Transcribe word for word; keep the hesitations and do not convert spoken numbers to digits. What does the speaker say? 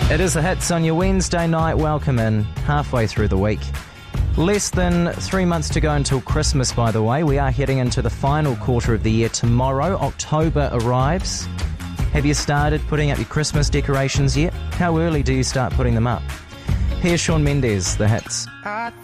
It is the hits on your Wednesday night. Welcome in, halfway through the week. Less than three months to go until Christmas, by the way. We are heading into the final quarter of the year tomorrow. October arrives. Have you started putting up your Christmas decorations yet? How early do you start putting them up? Here's Shawn Mendes, the hits. I